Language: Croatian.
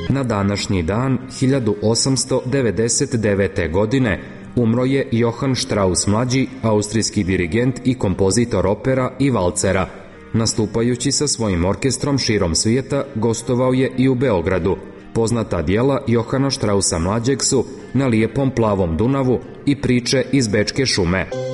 Na današnji dan, 1899. godine, umro je Johann Strauss mlađi, austrijski dirigent i kompozitor opera i valcera. Nastupajući sa svojim orkestrom širom svijeta, gostovao je i u Beogradu. Poznata djela Johana Straussa mlađeg su Na lijepom plavom Dunavu i Priče iz Bečke šume.